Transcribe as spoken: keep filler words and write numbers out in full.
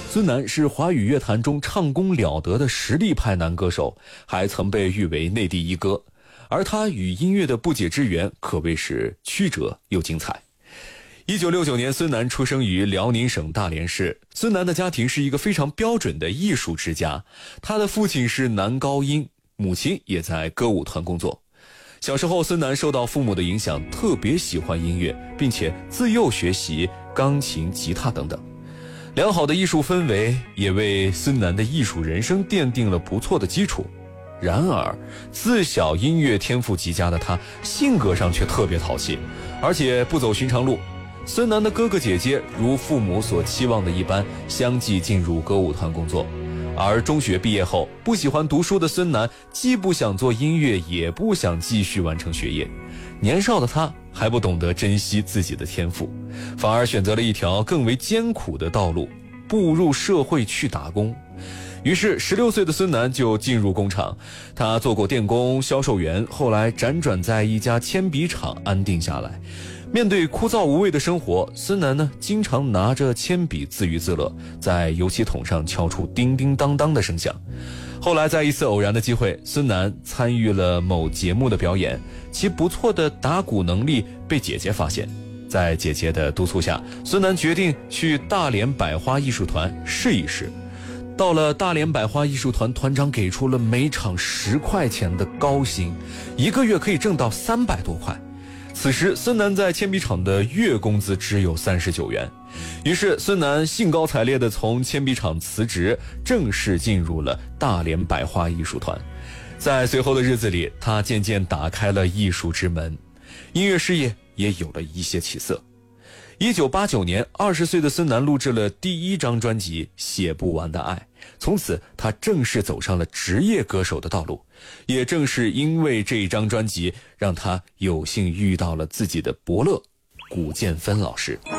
孙楠是华语乐坛中唱功了得的实力派男歌手，还曾被誉为内地一哥，而他与音乐的不解之缘可谓是曲折又精彩。一九六九年，孙楠出生于辽宁省大连市。孙楠的家庭是一个非常标准的艺术之家，他的父亲是男高音，母亲也在歌舞团工作。小时候，孙楠受到父母的影响，特别喜欢音乐，并且自幼学习钢琴、吉他等等。良好的艺术氛围也为孙楠的艺术人生奠定了不错的基础。然而，自小音乐天赋极佳的他，性格上却特别淘气，而且不走寻常路。孙楠的哥哥姐姐如父母所期望的一般，相继进入歌舞团工作。而中学毕业后，不喜欢读书的孙楠既不想做音乐，也不想继续完成学业。年少的他还不懂得珍惜自己的天赋，反而选择了一条更为艰苦的道路，步入社会去打工。于是十六岁的孙楠就进入工厂，他做过电工、销售员，后来辗转在一家铅笔厂安定下来。面对枯燥无味的生活，孙楠呢经常拿着铅笔自娱自乐，在油漆桶上敲出叮叮当当的声响。后来在一次偶然的机会，孙楠参与了某节目的表演，其不错的打鼓能力被姐姐发现。在姐姐的督促下，孙楠决定去大连百花艺术团试一试。到了大连百花艺术团，团长给出了每场十块钱的高薪，一个月可以挣到三百多块。此时孙楠在铅笔厂的月工资只有三十九元，于是孙楠兴高采烈地从铅笔厂辞职，正式进入了大连百花艺术团。在随后的日子里，他渐渐打开了艺术之门，音乐事业也有了一些起色。一九八九年，二十岁的孙楠录制了第一张专辑《写不完的爱》，从此他正式走上了职业歌手的道路。也正是因为这张专辑，让他有幸遇到了自己的伯乐古建芬老师。